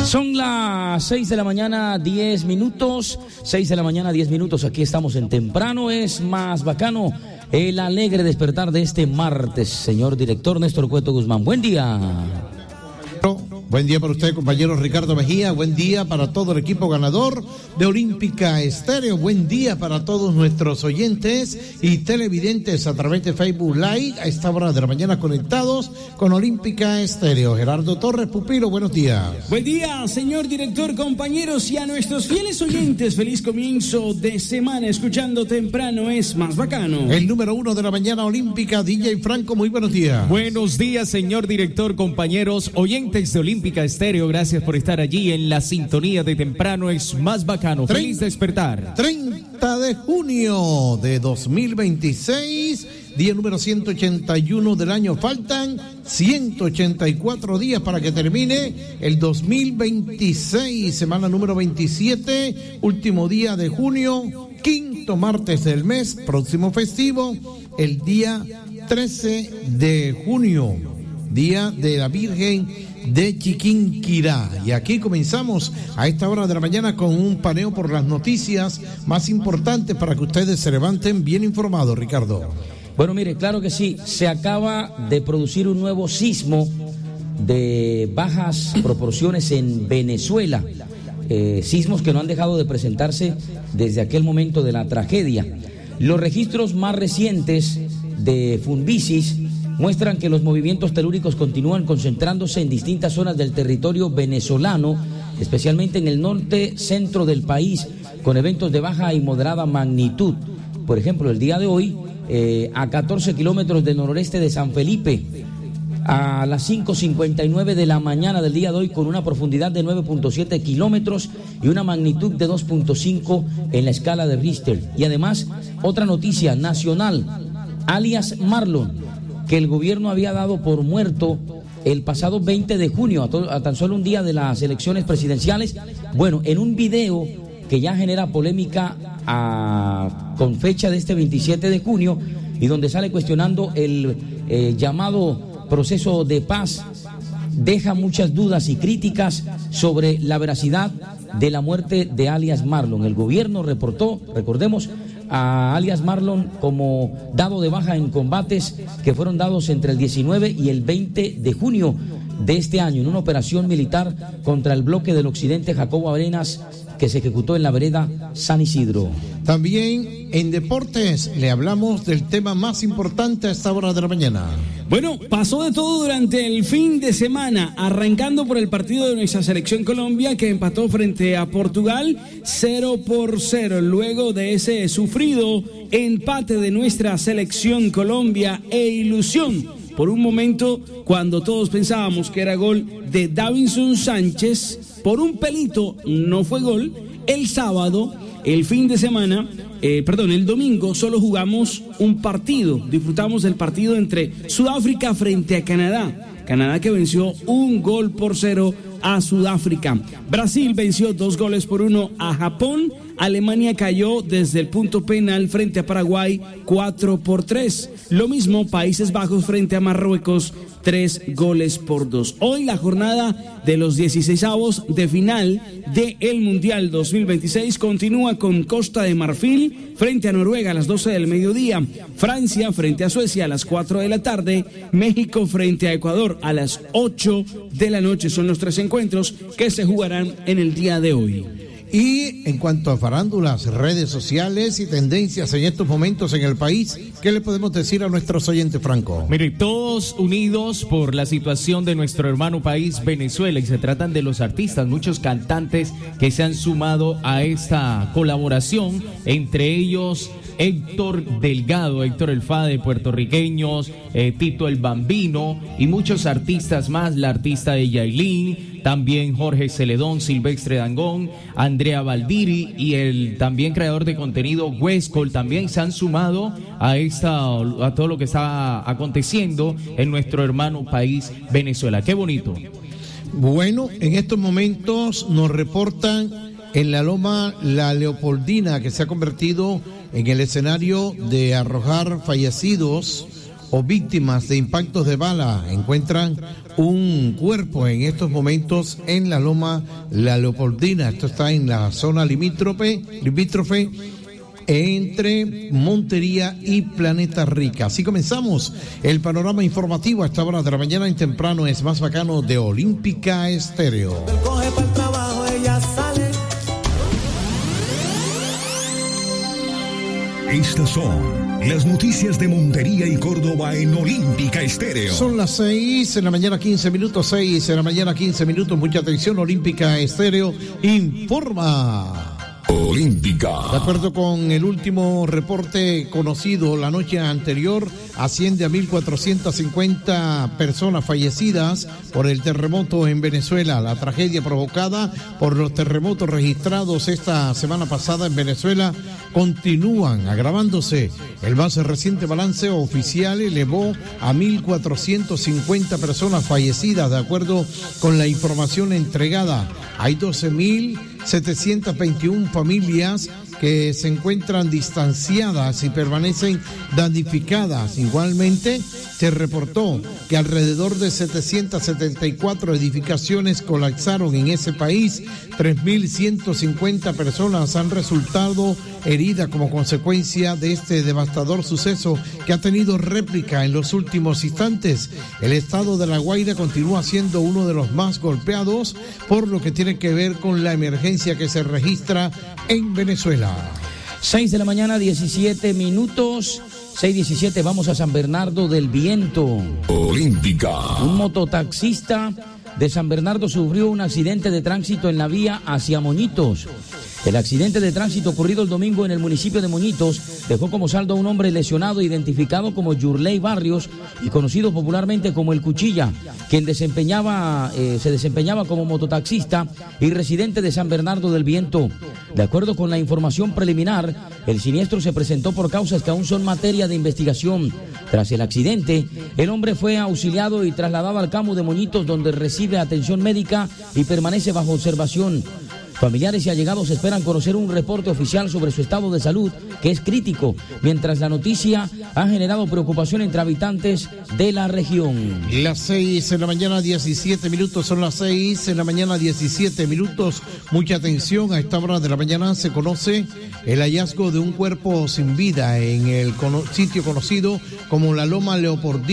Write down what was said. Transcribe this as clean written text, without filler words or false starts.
Son las 6 de la mañana, 10 minutos. 6 de la mañana, 10 minutos. Aquí estamos en Temprano es Más Bacano. El alegre despertar de este martes, señor director Néstor Cueto Guzmán. Buen día. Buen día para usted, compañero Ricardo Mejía. Buen día para todo el equipo ganador de Olímpica Estéreo. Buen día para todos nuestros oyentes y televidentes a través de Facebook Live a esta hora de la mañana conectados con Olímpica Estéreo. Gerardo Torres, pupilo, buenos días. Buen día, señor director, compañeros y a nuestros fieles oyentes. Feliz comienzo de semana escuchando Temprano es Más Bacano. El número 1 de la mañana olímpica, DJ Franco, muy buenos días. Buenos días, señor director, compañeros, oyentes de Olímpica Estéreo, gracias por estar allí en la sintonía de Temprano es Más Bacano. Feliz despertar. 30 de junio de 2026, día número 181 del año. Faltan 184 días para que termine el 2026, semana número 27, último día de junio, quinto martes del mes, próximo festivo, el día 13 de junio, día de la Virgen de Chiquinquirá. Y aquí comenzamos a esta hora de la mañana con un paneo por las noticias más importantes para que ustedes se levanten bien informados, Ricardo. Bueno, mire, claro que sí, se acaba de producir un nuevo sismo de bajas proporciones en Venezuela, sismos que no han dejado de presentarse desde aquel momento de la tragedia. Los registros más recientes de Funvisis muestran que los movimientos telúricos continúan concentrándose en distintas zonas del territorio venezolano, especialmente en el norte centro del país, con eventos de baja y moderada magnitud. Por ejemplo, el día de hoy, a 14 kilómetros del noroeste de San Felipe, a las 5:59 de la mañana del día de hoy, con una profundidad de 9.7 kilómetros y una magnitud de 2.5 en la escala de Richter. Y además, otra noticia nacional, alias Marlon, que el gobierno había dado por muerto el pasado 20 de junio, a tan solo un día de las elecciones presidenciales. Bueno, en un video que ya genera polémica con fecha de este 27 de junio y donde sale cuestionando el llamado proceso de paz, deja muchas dudas y críticas sobre la veracidad de la muerte de alias Marlon. El gobierno reportó, recordemos, a alias Marlon como dado de baja en combates que fueron dados entre el 19 y el 20 de junio de este año en una operación militar contra el bloque del occidente Jacobo Arenas que se ejecutó en la vereda San Isidro. También en deportes le hablamos del tema más importante a esta hora de la mañana. Bueno, pasó de todo durante el fin de semana, arrancando por el partido de nuestra selección Colombia que empató frente a Portugal 0-0, luego de ese sufrido empate de nuestra selección Colombia e ilusión. Por un momento, cuando todos pensábamos que era gol de Davinson Sánchez, por un pelito no fue gol. El sábado, el fin de semana, el domingo solo jugamos un partido, disfrutamos del partido entre Sudáfrica frente a Canadá. Canadá que venció 1-0 a Sudáfrica. Brasil venció 2-1 a Japón. Alemania cayó desde el punto penal frente a Paraguay 4-3. Lo mismo Países Bajos frente a Marruecos 3-2. Hoy la jornada de los 16avos de final del Mundial 2026 continúa con Costa de Marfil frente a Noruega a las 12 del mediodía, Francia frente a Suecia a las 4 de la tarde, México frente a Ecuador a las 8 de la noche. Son los tres encuentros que se jugarán en el día de hoy. Y en cuanto a farándulas, redes sociales y tendencias en estos momentos en el país, ¿qué le podemos decir a nuestros oyentes, Franco? Mire, todos unidos por la situación de nuestro hermano país Venezuela, y se tratan de los artistas, muchos cantantes que se han sumado a esta colaboración, entre ellos Héctor Delgado, Héctor el Fade, puertorriqueños, Tito el Bambino y muchos artistas más, la artista de Yailin, también Jorge Celedón, Silvestre Dangond, Andrea Valdiri y el también creador de contenido Westcol también se han sumado a todo lo que está aconteciendo en nuestro hermano país Venezuela. Qué bonito. Bueno, en estos momentos nos reportan en la Loma La Leopoldina, que se ha convertido en el escenario de arrojar fallecidos o víctimas de impactos de bala. Encuentran un cuerpo en estos momentos en la Loma La Leopoldina. Esto está en la zona limítrofe entre Montería y Planeta Rica. Así comenzamos el panorama informativo a esta hora de la mañana. En temprano es más bacano de Olímpica Estéreo. Coge para el trabajo, ella sale. Estas son las noticias de Montería y Córdoba en Olímpica Estéreo. Son las 6 de la mañana, 15 minutos, 6 de la mañana, 15 minutos. Mucha atención, Olímpica Estéreo informa. Olímpica. De acuerdo con el último reporte conocido la noche anterior, asciende a 1.450 personas fallecidas por el terremoto en Venezuela. La tragedia provocada por los terremotos registrados esta semana pasada en Venezuela continúan agravándose. El más reciente balance oficial elevó a 1.450 personas fallecidas, de acuerdo con la información entregada. Hay 12.721 familias que se encuentran distanciadas y permanecen damnificadas. Igualmente, se reportó que alrededor de 774 edificaciones colapsaron en ese país. 3.150 personas han resultado heridas como consecuencia de este devastador suceso que ha tenido réplica en los últimos instantes. El estado de La Guaira continúa siendo uno de los más golpeados por lo que tiene que ver con la emergencia que se registra en Venezuela. 6 de la mañana, 17 minutos. 6:17, vamos a San Bernardo del Viento. Olímpica. Un mototaxista de San Bernardo sufrió un accidente de tránsito en la vía hacia Moñitos. El accidente de tránsito ocurrido el domingo en el municipio de Moñitos dejó como saldo a un hombre lesionado identificado como Yurley Barrios y conocido popularmente como El Cuchilla, quien se desempeñaba como mototaxista y residente de San Bernardo del Viento. De acuerdo con la información preliminar, el siniestro se presentó por causas que aún son materia de investigación. Tras el accidente, el hombre fue auxiliado y trasladado al CAMU de Moñitos, donde recibe atención médica y permanece bajo observación. Familiares y allegados esperan conocer un reporte oficial sobre su estado de salud, que es crítico, mientras la noticia ha generado preocupación entre habitantes de la región. Las 6 de la mañana, 17 minutos, son las 6 de la mañana, 17 minutos. Mucha atención, a esta hora de la mañana se conoce el hallazgo de un cuerpo sin vida en el sitio conocido como la Loma Leopoldina.